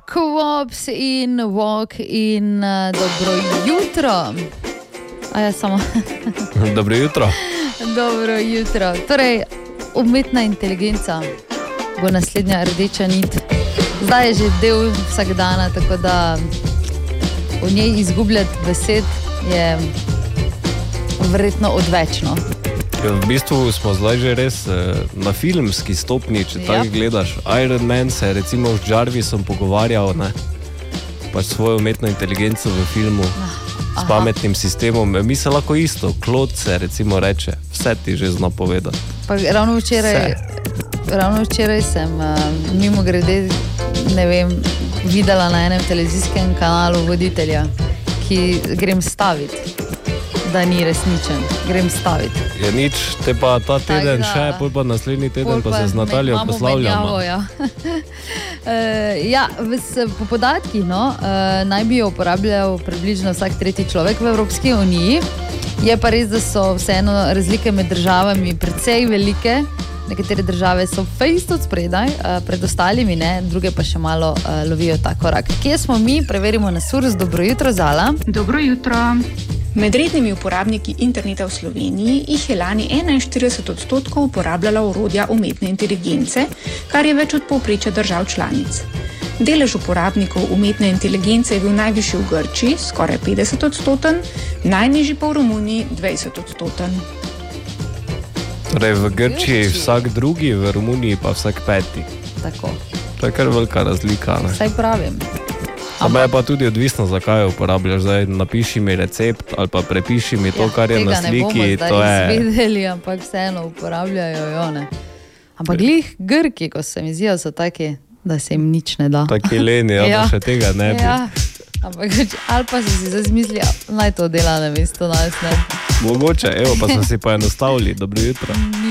Quops in Walk in dobro jutro. A ja, samo. Dobro jutro. Dobro jutro. Torej, umetna inteligenca bo naslednja rdeča nit. Zdaj je že del vsakdana, tako da v njej izgubljati besed je verjetno odvečno. V bistvu smo zdaj že res na filmski stopni, če tako gledaš. Iron Man se je recimo z Jarvisom pogovarjal, ne? Pač svojo umetno inteligenco v filmu s pametnim sistemom. Mi se lahko isto, Claude se recimo reče, vse ti že zna povedati. Pa ravno včeraj sem mimo grede, ne vem, videla na enem televizijskem kanalu voditelja, ki grem staviti, da ni resničen. Grem staviti. Je nič, te pa ta teden še, pol pa naslednji teden pa se z Natalijo poslavljamo. Po podatkih, naj bi jo uporabljal približno vsak tretji človek v Evropski uniji. Je pa res, da so vseeno razlike med državami precej velike. Nekatere države so fejst od spredaj, pred ostalimi ne, druge pa še malo lovijo ta korak. Kje smo mi? Preverimo na SURS. Dobro jutro, Zala. Dobro jutro. Med rednimi uporabniki interneta v Sloveniji jih je lani 41% uporabljala orodja umetne inteligence, kar je več od povprečja držav članic. Delež uporabnikov umetne inteligence je bil najvišji v Grčiji, skoraj 50%, najnižji pa v Romuniji 20%. Torej v Grčiji vsak drugi, v Romuniji pa vsak peti. Tako. To je kar velika razlika, ne? Saj pravim. Samo je pa tudi odvisno, zakaj jo uporabljaš. Zdaj napiši mi recept ali pa prepiši mi to, kar je na sliki. Tega ne bomo zdaj izvedeli, ampak vseeno uporabljajo jo, ne. Ampak glih Grki, ko se mi zdijo, so taki, da se jim nič ne da. Taki leni, pa še tega ne bi. Ampak ali pa so si zazmislili, naj to dela na mesto nas, ne. Mogoče, pa smo si poenostavili. Dobro jutro.